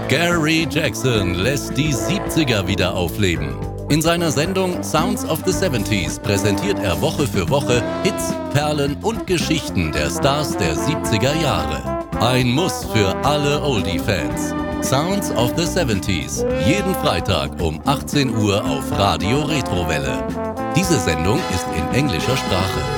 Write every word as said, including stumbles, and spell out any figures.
Gary Jackson lässt die siebziger wieder aufleben. In seiner Sendung Sounds of the siebziger präsentiert er Woche für Woche Hits, Perlen und Geschichten der Stars der siebziger Jahre. Ein Muss für alle Oldie-Fans. Sounds of the siebziger, jeden Freitag um achtzehn Uhr auf Radio Retrowelle. Diese Sendung ist in englischer Sprache.